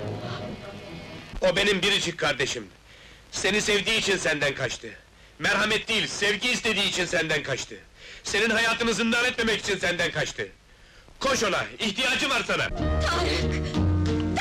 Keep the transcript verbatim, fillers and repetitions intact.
O benim biricik kardeşim. Seni sevdiği için senden kaçtı. Merhamet değil, sevgi istediği için senden kaçtı. Senin hayatını zindan etmemek için senden kaçtı. Koş ona, ihtiyacı var sana! Tarık!